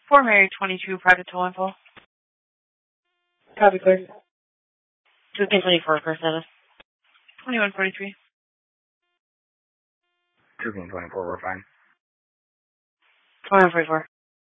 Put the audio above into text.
4 Mary 22, private toll info. Copy, clear. 224, first status. 2143. 224, we're fine. 2144.